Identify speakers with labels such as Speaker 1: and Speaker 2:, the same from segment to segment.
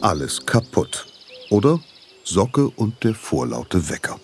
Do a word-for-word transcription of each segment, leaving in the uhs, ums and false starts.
Speaker 1: alles kaputt. Oder Socke und der vorlaute Wecker.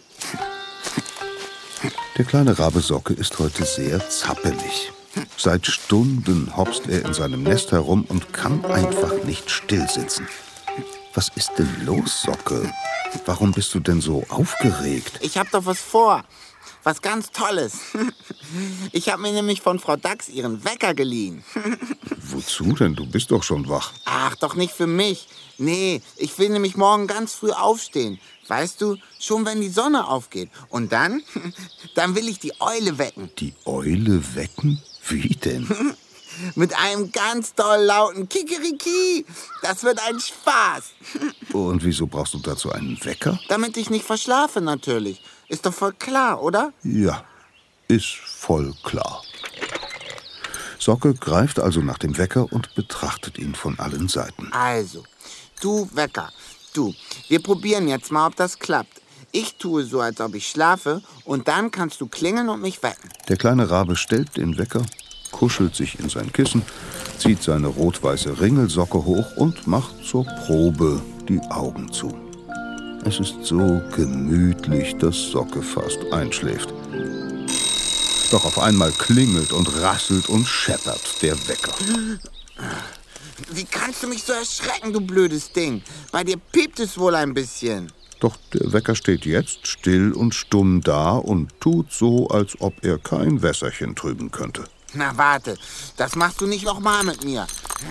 Speaker 1: Der kleine Rabe Socke ist heute sehr zappelig. Seit Stunden hopst er in seinem Nest herum und kann einfach nicht stillsitzen. Was ist denn los, Socke? Warum bist du denn so aufgeregt?
Speaker 2: Ich hab doch was vor. Was ganz Tolles. Ich habe mir nämlich von Frau Dachs ihren Wecker geliehen.
Speaker 1: Wozu denn? Du bist doch schon wach.
Speaker 2: Ach, doch nicht für mich. Nee, ich will nämlich morgen ganz früh aufstehen. Weißt du, schon wenn die Sonne aufgeht. Und dann, dann will ich die Eule wecken.
Speaker 1: Die Eule wecken? Wie denn?
Speaker 2: Mit einem ganz doll lauten Kikeriki. Das wird ein Spaß.
Speaker 1: Und wieso brauchst du dazu einen Wecker?
Speaker 2: Damit ich nicht verschlafe, natürlich. Ist doch voll klar, oder?
Speaker 1: Ja, ist voll klar. Socke greift also nach dem Wecker und betrachtet ihn von allen Seiten.
Speaker 2: Also, du Wecker, du, wir probieren jetzt mal, ob das klappt. Ich tue so, als ob ich schlafe, und dann kannst du klingeln und mich wecken.
Speaker 1: Der kleine Rabe stellt den Wecker, kuschelt sich in sein Kissen, zieht seine rot-weiße Ringelsocke hoch und macht zur Probe die Augen zu. Es ist so gemütlich, dass Socke fast einschläft. Doch auf einmal klingelt und rasselt und scheppert der Wecker.
Speaker 2: Wie kannst du mich so erschrecken, du blödes Ding? Bei dir piept es wohl ein bisschen.
Speaker 1: Doch der Wecker steht jetzt still und stumm da und tut so, als ob er kein Wässerchen trüben könnte.
Speaker 2: Na warte, das machst du nicht nochmal mit mir.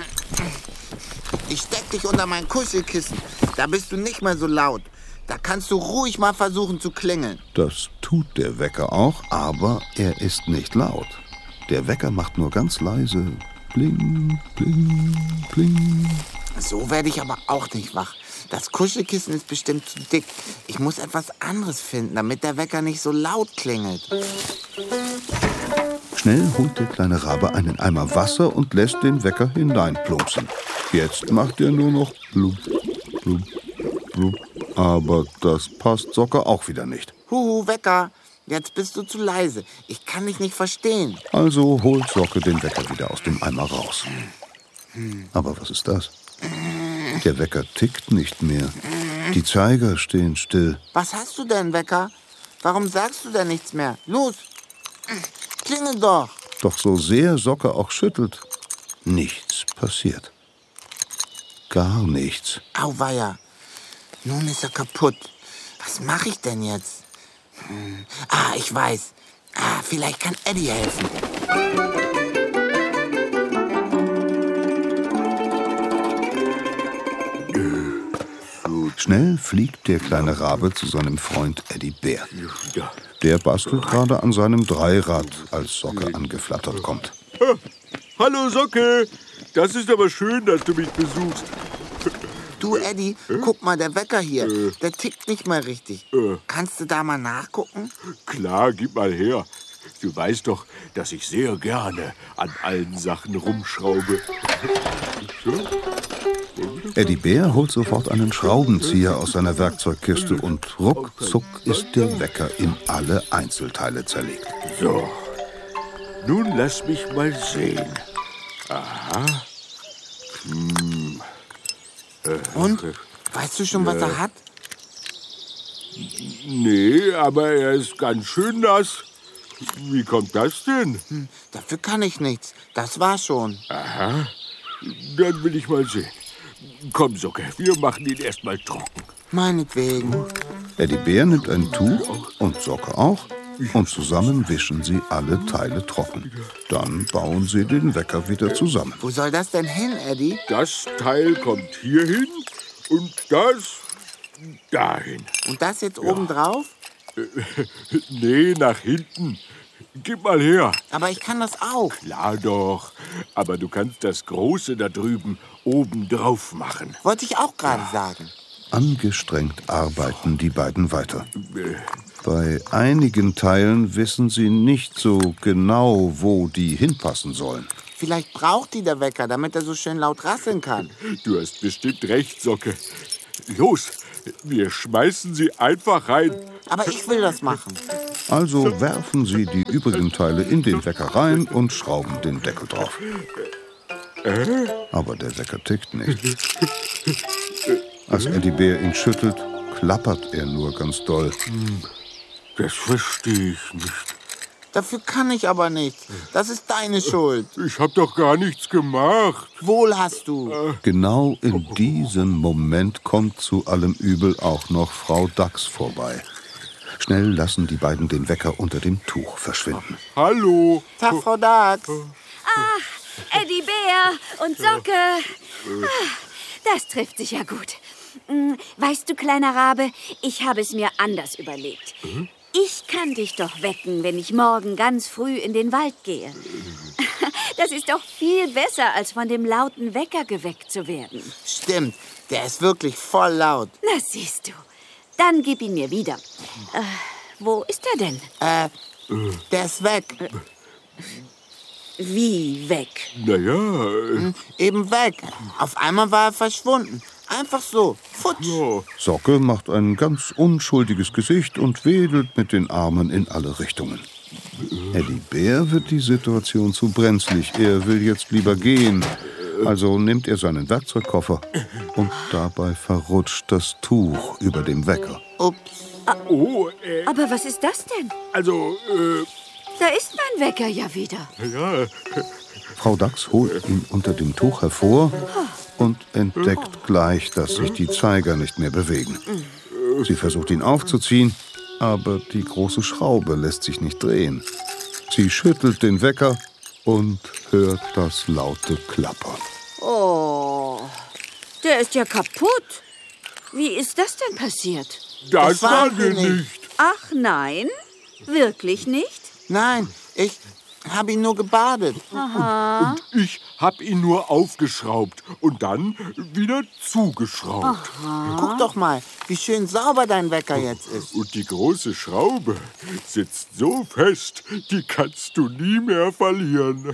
Speaker 2: Ich steck dich unter mein Kuschelkissen. Da bist du nicht mehr so laut. Da kannst du ruhig mal versuchen zu klingeln.
Speaker 1: Das tut der Wecker auch, aber er ist nicht laut. Der Wecker macht nur ganz leise Bling, bling, bling.
Speaker 2: So werde ich aber auch nicht wach. Das Kuschelkissen ist bestimmt zu dick. Ich muss etwas anderes finden, damit der Wecker nicht so laut klingelt.
Speaker 1: Schnell holt der kleine Rabe einen Eimer Wasser und lässt den Wecker hineinplumpsen. Jetzt macht er nur noch blub, blub, blub. Aber das passt Socke auch wieder nicht.
Speaker 2: Huhu, Wecker, jetzt bist du zu leise. Ich kann dich nicht verstehen.
Speaker 1: Also holt Socke den Wecker wieder aus dem Eimer raus. Aber was ist das? Der Wecker tickt nicht mehr. Die Zeiger stehen still.
Speaker 2: Was hast du denn, Wecker? Warum sagst du denn nichts mehr? Los, klingel doch.
Speaker 1: Doch so sehr Socke auch schüttelt, nichts passiert. Gar nichts.
Speaker 2: Auweia, nun ist er kaputt. Was mache ich denn jetzt? Hm. Ah, ich weiß. Ah, vielleicht kann Eddie helfen.
Speaker 1: Schnell fliegt der kleine Rabe zu seinem Freund Eddie Bär. Der bastelt gerade an seinem Dreirad, als Socke angeflattert kommt.
Speaker 3: Ha, hallo Socke, das ist aber schön, dass du mich besuchst.
Speaker 2: Du, Eddie, guck mal, der Wecker hier, der tickt nicht mal richtig. Kannst du da mal nachgucken?
Speaker 3: Klar, gib mal her. Du weißt doch, dass ich sehr gerne an allen Sachen rumschraube.
Speaker 1: Eddie Bär holt sofort einen Schraubenzieher aus seiner Werkzeugkiste und ruckzuck ist der Wecker in alle Einzelteile zerlegt.
Speaker 3: So, nun lass mich mal sehen. Aha. Hm.
Speaker 2: Und? Weißt du schon, was er hat?
Speaker 3: Nee, aber er ist ganz schön nass. Wie kommt das denn?
Speaker 2: Hm, dafür kann ich nichts. Das war schon.
Speaker 3: Aha. Dann will ich mal sehen. Komm, Socke, wir machen ihn erst mal trocken.
Speaker 2: Meinetwegen.
Speaker 1: Eddie Bär nimmt ein Tuch und Socke auch und zusammen wischen sie alle Teile trocken. Dann bauen sie den Wecker wieder zusammen.
Speaker 2: Wo soll das denn hin, Eddie?
Speaker 3: Das Teil kommt hier hin und das dahin.
Speaker 2: Und das jetzt ja. oben drauf?
Speaker 3: Nee, nach hinten. Gib mal her.
Speaker 2: Aber ich kann das auch.
Speaker 3: Klar doch. Aber du kannst das Große da drüben oben drauf machen.
Speaker 2: Wollte ich auch gerade ja. sagen.
Speaker 1: Angestrengt arbeiten die beiden weiter. Bei einigen Teilen wissen sie nicht so genau, wo die hinpassen sollen.
Speaker 2: Vielleicht braucht die der Wecker, damit er so schön laut rasseln kann.
Speaker 3: Du hast bestimmt recht, Socke. Los, wir schmeißen sie einfach rein.
Speaker 2: Aber ich will das machen.
Speaker 1: Also werfen sie die übrigen Teile in den Wecker rein und schrauben den Deckel drauf. Aber der Wecker tickt nicht. Als Eddie-Bär ihn schüttelt, klappert er nur ganz doll.
Speaker 3: Das verstehe ich nicht.
Speaker 2: Dafür kann ich aber nichts. Das ist deine Schuld.
Speaker 3: Ich hab doch gar nichts gemacht.
Speaker 2: Wohl hast du.
Speaker 1: Genau in diesem Moment kommt zu allem Übel auch noch Frau Dachs vorbei. Schnell lassen die beiden den Wecker unter dem Tuch verschwinden.
Speaker 3: Hallo.
Speaker 2: Tag, Frau Dachs.
Speaker 4: Ach, Eddie-Bär und Socke. Ah, das trifft sich ja gut. Hm, Weißt du, kleiner Rabe, ich habe es mir anders überlegt. Ich kann dich doch wecken, wenn ich morgen ganz früh in den Wald gehe. Das ist doch viel besser, als von dem lauten Wecker geweckt zu werden.
Speaker 2: Stimmt, der ist wirklich voll laut.
Speaker 4: Na, siehst du. Dann gib ihn mir wieder. Äh, wo ist er denn?
Speaker 2: Äh, der ist weg.
Speaker 4: Wie weg?
Speaker 3: Naja,
Speaker 2: Eben weg. Auf einmal war er verschwunden. Einfach so. Futsch.
Speaker 3: ja.
Speaker 1: Socke macht ein ganz unschuldiges Gesicht und wedelt mit den Armen in alle Richtungen. Eddie-Bär wird die Situation zu brenzlig. Er will jetzt lieber gehen. Also nimmt er seinen Werkzeugkoffer und dabei verrutscht das Tuch über dem Wecker.
Speaker 2: Ups.
Speaker 3: Oh, äh,
Speaker 4: Aber was ist das denn?
Speaker 3: also, äh,
Speaker 4: Da ist mein Wecker ja wieder.
Speaker 3: ja.
Speaker 1: Frau Dachs holt ihn unter dem Tuch hervor und entdeckt gleich, dass sich die Zeiger nicht mehr bewegen. Sie versucht ihn aufzuziehen, aber die große Schraube lässt sich nicht drehen. Sie schüttelt den Wecker und hört das laute Klappern.
Speaker 4: Oh, der ist ja kaputt. Wie ist das denn passiert?
Speaker 3: Das,
Speaker 2: Das
Speaker 3: war
Speaker 2: waren wir
Speaker 3: wir
Speaker 2: nicht.
Speaker 3: nicht.
Speaker 4: Ach nein, wirklich nicht?
Speaker 2: Nein, ich habe ihn nur gebadet.
Speaker 3: Und ich hab ihn nur aufgeschraubt und dann wieder zugeschraubt.
Speaker 2: Guck doch mal, wie schön sauber dein Wecker jetzt ist.
Speaker 3: Und die große Schraube sitzt so fest, die kannst du nie mehr verlieren.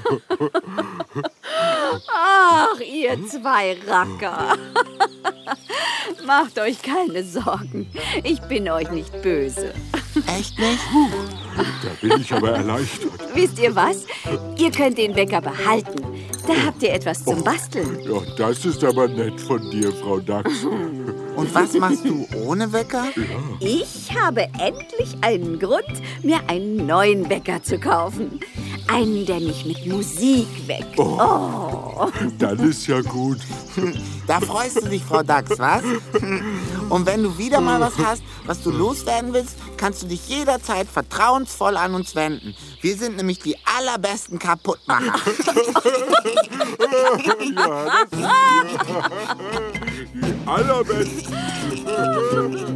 Speaker 4: Ach, ihr zwei Racker. Macht euch keine Sorgen. Ich bin euch nicht böse.
Speaker 2: Echt nicht?
Speaker 3: Da bin ich aber erleichtert.
Speaker 4: Wisst ihr was? Ihr könnt den Wecker behalten. Da habt ihr etwas zum Basteln.
Speaker 3: Ja, das ist aber nett von dir, Frau Dachs.
Speaker 2: Und was machst du ohne Wecker?
Speaker 4: Ich habe endlich einen Grund, mir einen neuen Wecker zu kaufen. Einen, der mich mit Musik weckt.
Speaker 3: Dann ist ja gut.
Speaker 2: Da freust du dich, Frau Dachs, was? Und wenn du wieder mal was hast, was du loswerden willst, kannst du dich jederzeit vertrauensvoll an uns wenden. Wir sind nämlich die allerbesten Kaputtmacher.
Speaker 3: Die allerbesten.